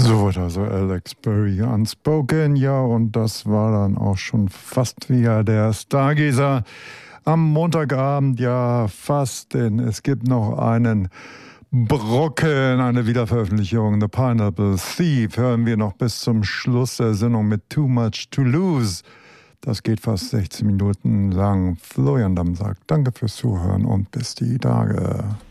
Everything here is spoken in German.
So, also Alex Berry Unspoken, ja, und das war dann auch schon fast wieder der Stargazer am Montagabend, ja, fast, denn es gibt noch einen Brocken, eine Wiederveröffentlichung, The Pineapple Thief, hören wir noch bis zum Schluss der Sendung mit Too Much to Lose. Das geht fast 16 Minuten lang. Florian Damm sagt, danke fürs Zuhören und bis die Tage.